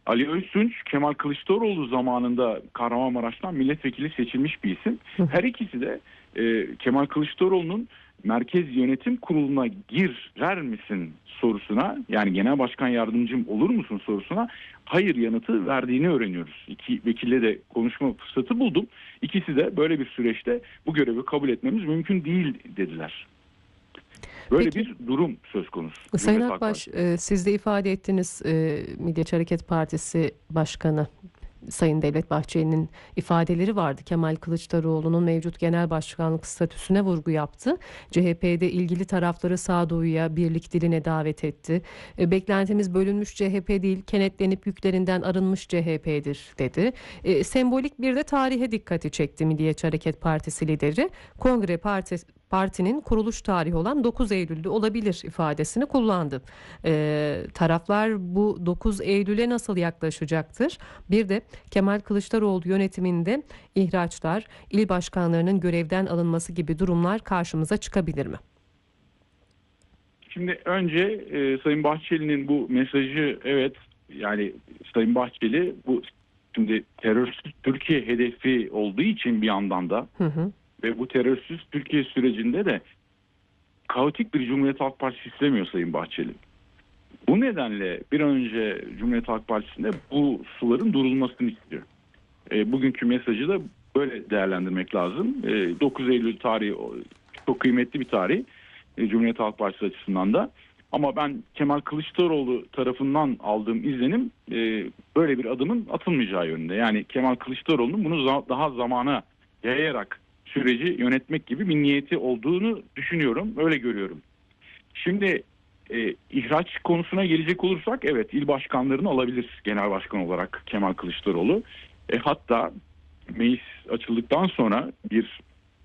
Ali Öztunç, Kemal Kılıçdaroğlu zamanında Kahramanmaraş'tan milletvekili seçilmiş bir isim. Her ikisi de Kemal Kılıçdaroğlu'nun Merkez Yönetim Kurulu'na girer misin sorusuna, yani genel başkan yardımcım olur musun sorusuna hayır yanıtı verdiğini öğreniyoruz. İki vekille de konuşma fırsatı buldum. İkisi de böyle bir süreçte bu görevi kabul etmemiz mümkün değil dediler. Böyle Peki, bir durum söz konusu. Sayın Cumhuriyet Halk Akbaş, Partisi. siz de ifade ettiniz, Milliyetçi Hareket Partisi Başkanı Sayın Devlet Bahçeli'nin ifadeleri vardı. Kemal Kılıçdaroğlu'nun mevcut genel başkanlık statüsüne vurgu yaptı. CHP'de ilgili tarafları sağduyuya, birlik diline davet etti. Beklentimiz bölünmüş CHP değil, kenetlenip yüklerinden arınmış CHP'dir dedi. Sembolik bir de tarihe dikkati çekti Milliyetçi Hareket Partisi lideri. Partinin kuruluş tarihi olan 9 Eylül'de olabilir ifadesini kullandı. Taraflar bu 9 Eylül'e nasıl yaklaşacaktır? Bir de Kemal Kılıçdaroğlu yönetiminde ihraçlar, il başkanlarının görevden alınması gibi durumlar karşımıza çıkabilir mi? Şimdi önce Sayın Bahçeli'nin bu mesajı, evet, yani Sayın Bahçeli bu şimdi terörsüz Türkiye hedefi olduğu için bir yandan da ve bu terörsüz Türkiye sürecinde de kaotik bir Cumhuriyet Halk Partisi istemiyor Sayın Bahçeli. Bu nedenle bir an önce Cumhuriyet Halk Partisi'nde bu suların durulmasını istiyor. Bugünkü mesajı da böyle değerlendirmek lazım. 9 Eylül tarihi çok kıymetli bir tarih Cumhuriyet Halk Partisi açısından da. Ama ben Kemal Kılıçdaroğlu tarafından aldığım izlenim böyle bir adımın atılmayacağı yönünde. Yani Kemal Kılıçdaroğlu'nun bunu daha zamana yayarak süreci yönetmek gibi bir niyeti olduğunu düşünüyorum. Öyle görüyorum. Şimdi ihraç konusuna gelecek olursak, evet, il başkanlarını alabilir genel başkan olarak Kemal Kılıçdaroğlu. Hatta meclis açıldıktan sonra 1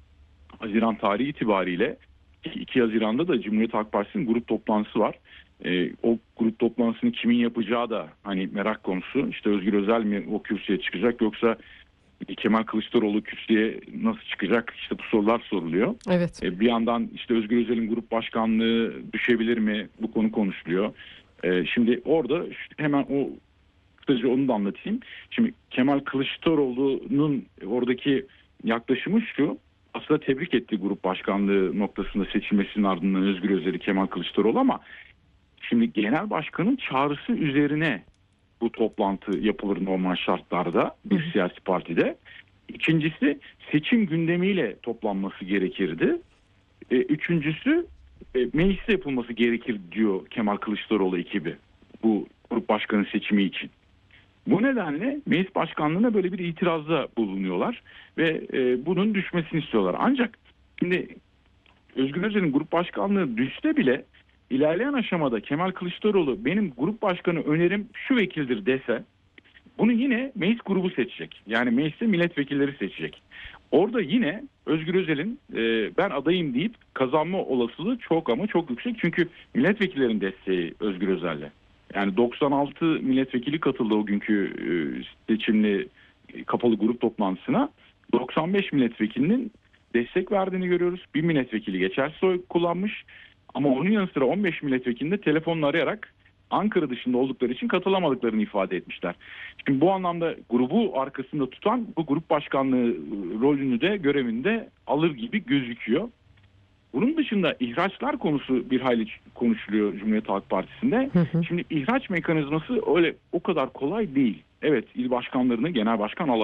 Haziran tarihi itibariyle 2 Haziran'da da Cumhuriyet Halk Partisi'nin grup toplantısı var. O grup toplantısını kimin yapacağı da hani merak konusu. İşte Özgür Özel mi o kürsüye çıkacak, yoksa Kemal Kılıçdaroğlu kürsüye nasıl çıkacak? İşte bu sorular soruluyor. Evet. Bir yandan işte Özgür Özel'in grup başkanlığı düşebilir mi? Bu konu konuşuluyor. Şimdi orada hemen kısaca onu da anlatayım. Şimdi Kemal Kılıçdaroğlu'nun oradaki yaklaşımı şu. Aslında tebrik etti grup başkanlığı noktasında seçilmesinin ardından Özgür Özel'i Kemal Kılıçdaroğlu, ama şimdi genel başkanın çağrısı üzerine bu toplantı yapılır normal şartlarda bir siyasi partide. İkincisi, seçim gündemiyle toplanması gerekirdi. Üçüncüsü, mecliste yapılması gerekir diyor Kemal Kılıçdaroğlu ekibi bu grup başkanı seçimi için. Bu nedenle meclis başkanlığına böyle bir itirazda bulunuyorlar ve bunun düşmesini istiyorlar. Ancak şimdi Özgür Özel'in grup başkanlığı düşse bile ilerleyen aşamada Kemal Kılıçdaroğlu benim grup başkanı önerim şu vekildir dese, bunu yine meclis grubu seçecek. Yani mecliste milletvekilleri seçecek. Orada yine Özgür Özel'in ben adayım deyip kazanma olasılığı çok ama çok yüksek. Çünkü milletvekillerin desteği Özgür Özel'le. Yani 96 milletvekili katıldı o günkü seçimli kapalı grup toplantısına. 95 milletvekilinin destek verdiğini görüyoruz. Bir milletvekili geçersiz oy kullanmış. Ama onun yanı sıra 15 milletvekilini de telefonla arayarak Ankara dışında oldukları için katılamadıklarını ifade etmişler. Şimdi bu anlamda grubu arkasında tutan bu grup başkanlığı rolünü de görevinde alır gibi gözüküyor. Bunun dışında ihraçlar konusu bir hayli konuşuluyor Cumhuriyet Halk Partisi'nde. Şimdi ihraç mekanizması öyle o kadar kolay değil. Evet, il başkanlarını genel başkan alabilir.